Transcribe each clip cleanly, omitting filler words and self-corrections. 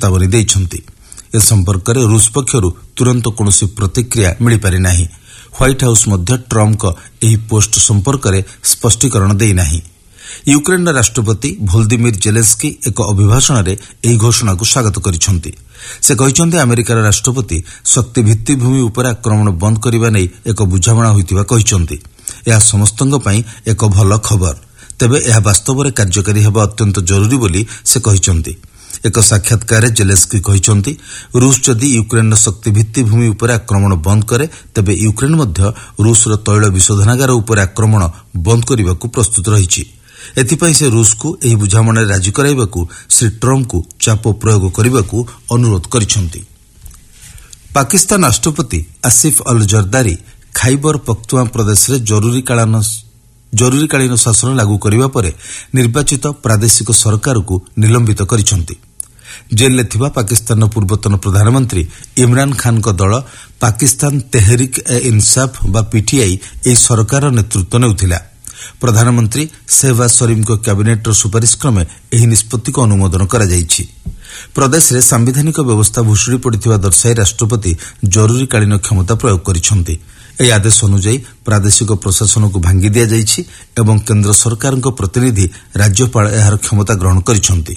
ଚेतावनी ଦେଇଛନ୍ତି। ए संपर्क में रूस पक्षर तुरंत कौन प्रतिक्रिया मिल पारि नाही। ह्वाइट हाउस मध्य ट्रम्प एही पोस्ट संपर्क में स्पष्टीकरण देना। यूक्रेन राष्ट्रपति भोल्दिमिर जेलेंस्की एक अभिभाषण में यह घोषणा को स्वागत करिसेंति। से कहते अमेरिकार राष्ट्रपति शक्ति भित्तिभूमि उपर आक्रमण बंद करने नहीं एक बुझामणा होइतिबा कहते। यह समस्तों पई एक भल खबर, तेबे यह वास्तव में कार्यकारी हेबा अत्यंत जरूरी बोली से कहते। एक साक्षात्कार जेलेंस्की कहते रूस जदि यूक्रेन शक्ति भित्तिभूमि उपर आक्रमण बंद करे तेबे यूक्रेन मध्य रूसर तैल विशोधनागार उपर आक्रमण बंद करने को प्रस्तुत रही। एथिपाई से रूस को यह बुझामणा राजी कराइबाकू श्री ट्रम्प को चाप प्रयोग करने को अनुरोध करिसेंति। पाकिस्तान राष्ट्रपति आसिफ अल जरदारी खाइबर पख्तुआ प्रदेश में जरूरीकालीन शासन लागू करने पर निर्वाचित प्रादेशिक सरकार को निलंबित करिसेंति। जेल में थिबा पाकिस्तान पूर्वतन प्रधानमंत्री इमरान खान का दल पाकिस्तान तेहरिक ए इंसाफ बा पीटीआई ए सरकार नेतृत्व नेउथिला। प्रधानमंत्री शहबाज शरीफ को कैबिनेट सुपारिश क्रमे एही निष्पत्ति को अनुमोदन करा जायछि। प्रदेश में सांविधानिक व्यवस्था भुशुड़ी पड़िथिबा दर्शाई राष्ट्रपति जरूरीकालीन क्षमता प्रयोग करिसेंति। ଏହି आदेश अनुଯାयी प्रादेशिक प्रशासन को भांगी दिया जायछि एवं केंद्र सरकार प्रतिनिधि राज्यपाल एहार क्षमता ग्रहण करिसेंति।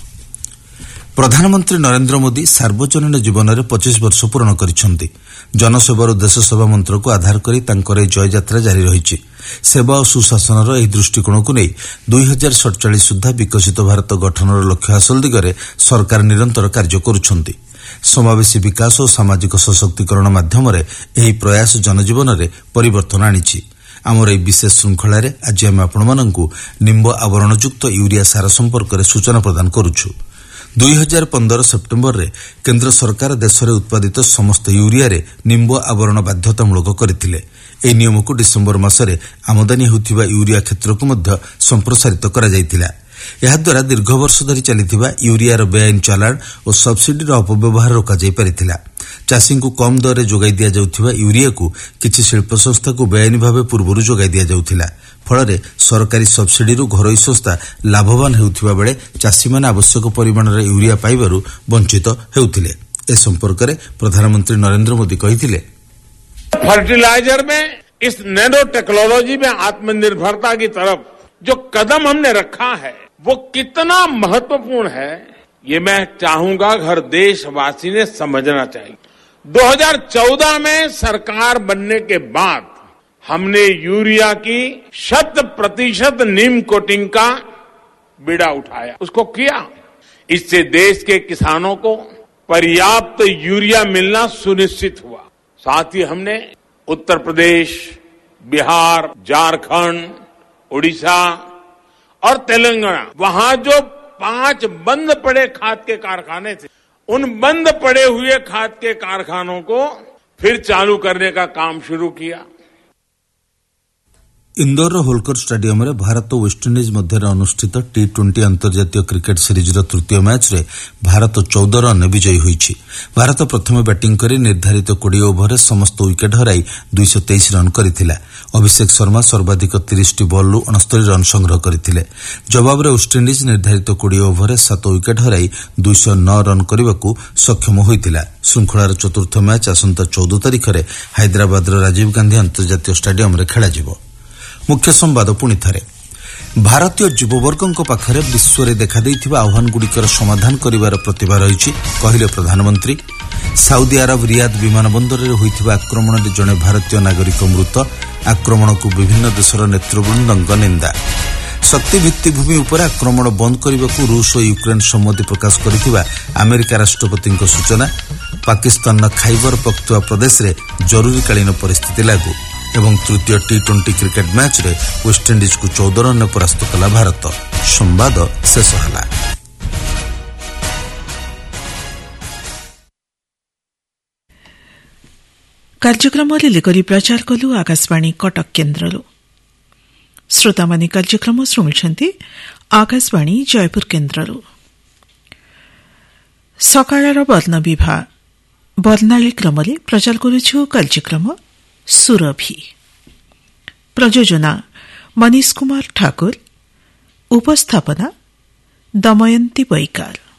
प्रधानमंत्री नरेंद्र मोदी सार्वजनीन जीवन में 25 वर्ष पूर्ण करिसेंति। जनसेवा देश सेवा मंत्र को आधार करी तांकर जय यात्रा जारी रही। सेवा और सुशासन यह दृष्टिकोण को नहीं 2047 सुधा विकसित भारत गठनर लक्ष्य हासिल दिगरे सरकार निरंतर कार्य करुछंती। समावेशी विकास और सामाजिक सशक्तिकरण माध्यम यह प्रयास जनजीवन में परिवर्तन आनिछि। आमर यह विशेष श्रृंखला आज आम आपको निम्ब आवरणयुक्त यूरिया सार संपर्क में सूचना प्रदान करुछु। 2015 सेप्टेम्बर रे केंद्र सरकार देश में उत्पादित समस्त यूरिया रे निम्ब आवरण बाध्यतामूलक करथिले। एही नियम को डिसेम्बर मासरे आमदानी होउथिबा यूरिया क्षेत्र को मध्य संप्रसारित करा जायतिला। यह द्वारा दीर्घ वर्ष धरी चलिथिबा यूरियार बेआईन चालाण और सब्सिडीर अपव्यवहार रोका जाय परिथिला। चाषी को कम दर में जोगाई दिया जाउथिबा यूरिया को किछि शिल्प संस्था को बेआईन भाव पूर्व जोगाई दिया जाउथिला। फल सरकारी सब्सिडी घरोई संस्था लाभवान हेउथिबा बेले चाषी माने आवश्यक परिमाण रे यूरिया पाइबारु वंचित हेउथिले। ए संपर्क में प्रधानमंत्री नरेंद्र मोदी कहिथिले, फर्टिलाइजर में इस नैनो टेक्नोलॉजी में आत्मनिर्भरता की तरफ जो कदम हमने रखा है वो कितना महत्वपूर्ण है, ये मैं चाहूंगा हर देशवासी ने समझना चाहिए। 2014 में सरकार बनने के बाद हमने यूरिया की 100% नीम कोटिंग का बीड़ा उठाया, उसको किया। इससे देश के किसानों को पर्याप्त यूरिया मिलना सुनिश्चित हुआ। साथ ही हमने उत्तर प्रदेश, बिहार, झारखंड, उड़ीसा और तेलंगाना, वहां जो 5 बंद पड़े खाद के कारखाने थे, उन बंद पड़े हुए खाद के कारखानों को फिर चालू करने का काम शुरू किया। इंदौर होलकर स्टेडियम में भारत और वेस्टइंडिज मध्य अनुष्ठित T20 अंतर्जातीय क्रिकेट सीरीज तृतीय मैच रे भारत 14 रन विजयी होईछि। भारत प्रथम बैटिंग कर निर्धारित 20 ओभर समस्त विकेट हराई 223 रन करथिला। अभिषेक शर्मा सर्वाधिक 30 बॉल 69 रन संग्रह करथिले। जवाब रे वेस्टइंडिज निर्धारित 20 ओभर 7 विकेट हराई 209 रन करने को सक्षम होइतिला। श्रृंखलार चतुर्थ मैच आसंता 14 तारिख में हैदराबाद राजीव गांधी अंतर्जातीय स्टेडियम रे खेलाजिबो। मुख्य संवाद पुणी थे। भारतीय युववर्गों पाखरे विश्व में देखा आह्वानगुड़िकर समाधान करिवार प्रतिभा रही कहले प्रधानमंत्री। साउदी अरब रियाद विमान बंदर में होइथिबा आक्रमण में जड़े भारतीय नागरिक मृत। आक्रमण को विभिन्न देशर नेतृवृंद निंदा। शक्ति भित्तिभूमि उपर आक्रमण बंद करने को रूस और यूक्रेन सम्मति प्रकाश करिथिबा अमेरिका राष्ट्रपति सूचना। पाकिस्तान खाइबर पख्तुआ प्रदेश में जरूरीकालीन परिस्थिति लागू। एवं तृतीय T20 क्रिकेट मैच रे वेस्टइंडिज को 14 रन परास्त कला भारत। संवाद शेष होला। कार्यक्रम लिखरी प्रचार कलु आकाशवाणी कटक केन्द्रलु। श्रोता माने कार्यक्रम शुणुछंती आकाशवाणी जयपुर केन्द्रलु। सकाळर वर्ण विभाग वर्णाली क्रमले प्रचार करुछु कार्यक्रम सुरभि। प्रयोजना मनीष कुमार ठाकुर। उपस्थापना दमयंती बैकाल।